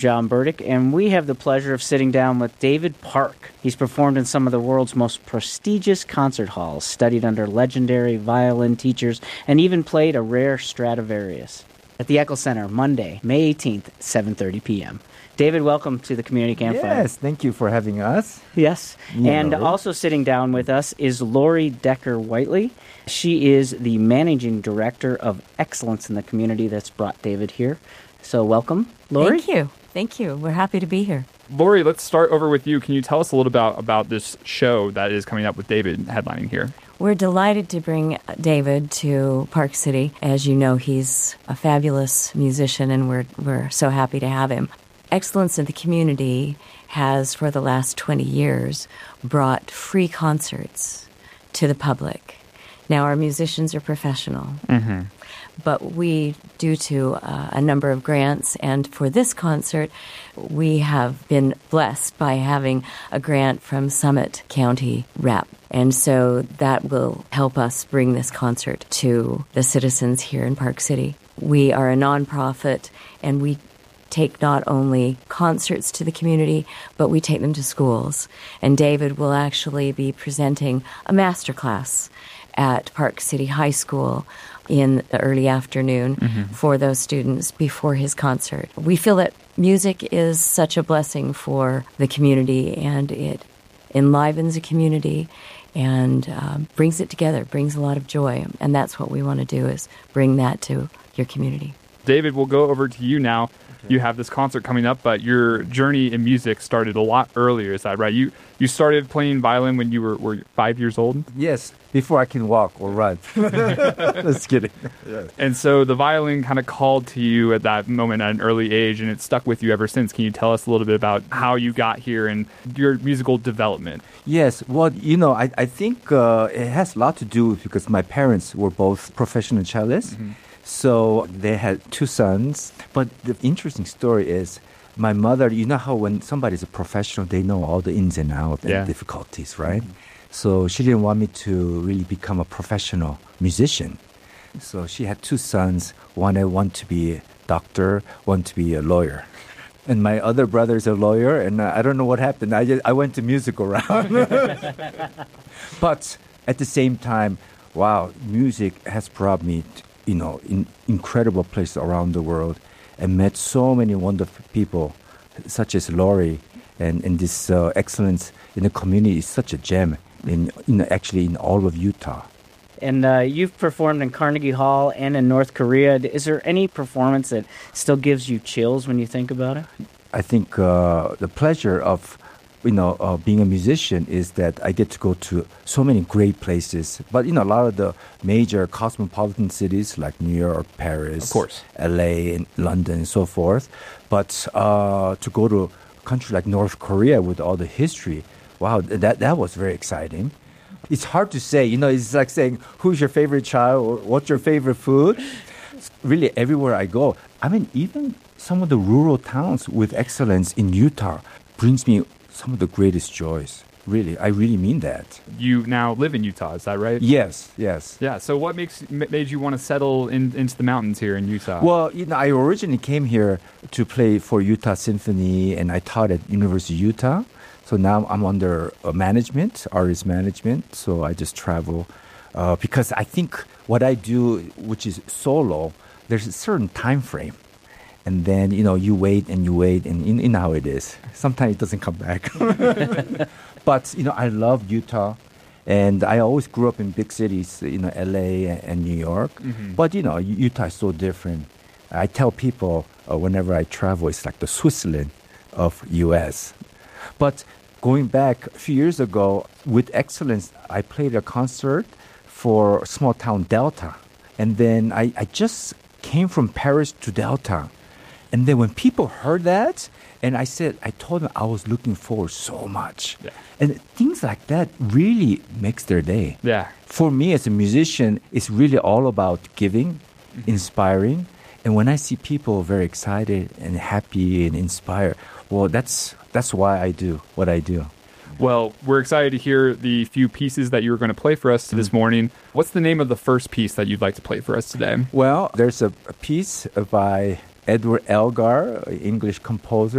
John Burdick, and we have the pleasure of sitting down with David Park. He's performed in some of the world's most prestigious concert halls, studied under legendary violin teachers, and even played a rare Stradivarius. At the Eccles Center, Monday, May 18th, 7:30 p.m. David, welcome to the Community Campfire. Yes, thank you for having us. Yes. And Lori. also sitting down with us is Lori Decker-Whiteley. She is the Managing Director of Excellence in the Community that's brought David here. So welcome, Lori. Thank you. Thank you. We're happy to be here. Lori, let's start over with you. Can you tell us a little about this show that is coming up with David headlining here? We're delighted to bring David to Park City. As you know, he's a fabulous musician, and we're so happy to have him. Excellence in the Community has, for the last 20 years, brought free concerts to the public. Now, our musicians are professional. Mm-hmm. But we, due to a number of grants, and for this concert, we have been blessed by having a grant from Summit County Rep. And so that will help us bring this concert to the citizens here in Park City. We are a nonprofit, and we take not only concerts to the community, but we take them to schools. And David will actually be presenting a masterclass at Park City High School in the early afternoon for those students before his concert. We feel that music is such a blessing for the community, and it enlivens a community and brings it together, brings a lot of joy. And that's what we want to do, is bring that to your community. David, we'll go over to you now. You have this concert coming up, but your journey in music started a lot earlier, is that right? You started playing violin when you were 5 years old? Yes, before I can walk or run. Just kidding. Yes. And so the violin kind of called to you at that moment at an early age, and it's stuck with you ever since. Can you tell us a little bit about how you got here and your musical development? Yes, well, I think it has a lot to do with, because my parents were both professional cellists. Mm-hmm. So they had two sons. But the interesting story is my mother, you know how when somebody's a professional, they know all the ins and outs and difficulties, right? Mm-hmm. So she didn't want me to really become a professional musician. So she had two sons. One to be a doctor, one to be a lawyer. And my other brother's a lawyer, and I don't know what happened. I went to musical round. But at the same time, wow, music has brought me in incredible places around the world, and met so many wonderful people, such as Lori, and this excellence in the community is such a gem actually in all of Utah. And you've performed in Carnegie Hall and in North Korea. Is there any performance that still gives you chills when you think about it? I think the pleasure of being a musician is that I get to go to so many great places. But, a lot of the major cosmopolitan cities like New York, Paris, of course, LA, and London, and so forth. But to go to a country like North Korea with all the history, wow, that was very exciting. It's hard to say, it's like saying, who's your favorite child or what's your favorite food? Really, everywhere I go, even some of the rural towns with excellence in Utah brings me some of the greatest joys. Really, I really mean that. You now live in Utah, is that right? Yes. Yeah, so what made you want to settle into the mountains here in Utah? Well, I originally came here to play for Utah Symphony, and I taught at University of Utah. So now I'm under artist management, so I just travel. Because I think what I do, which is solo, there's a certain time frame. And then, you wait, and you know how it is. Sometimes it doesn't come back. But, I love Utah. And I always grew up in big cities, LA and New York. Mm-hmm. But, Utah is so different. I tell people whenever I travel, it's like the Switzerland of U.S. But going back a few years ago, with Excellence, I played a concert for small town Delta. And then I just came from Paris to Delta. And then when people heard that, and I told them I was looking forward so much. Yeah. And things like that really makes their day. Yeah. For me as a musician, it's really all about giving, inspiring. And when I see people very excited and happy and inspired, well, that's why I do what I do. Well, we're excited to hear the few pieces that you were going to play for us this morning. What's the name of the first piece that you'd like to play for us today? Well, there's a piece by Edward Elgar, English composer.